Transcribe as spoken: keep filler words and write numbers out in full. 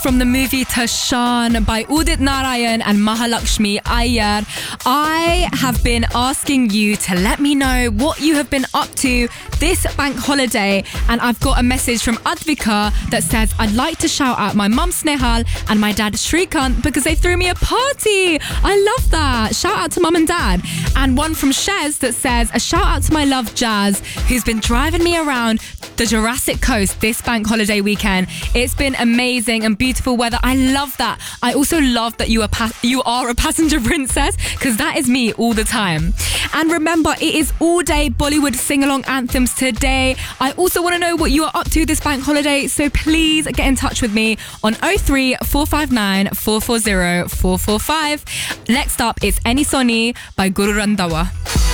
from the movie Tashan by Udit Narayan and Mahalakshmi Iyer. I have been asking you to let me know what you have been up to this bank holiday, and I've got a message from Advika that says, I'd like to shout out my mum Snehal and my dad Shrikant because they threw me a party. I love that. Shout out to mum and dad. And one from Shez that says, a shout out to my love Jazz, who's been driving me around the Jurassic Coast this bank holiday weekend. It's been amazing and beautiful weather. I love that. I also love that you are pa- you are a passenger princess, because that is me all the time. And remember, it is all day Bollywood sing-along anthems today. I also want to know what you are up to this bank holiday, so please get in touch with me on oh three four five nine four four zero four four five. Next up is Any Soni by Guru Randawa.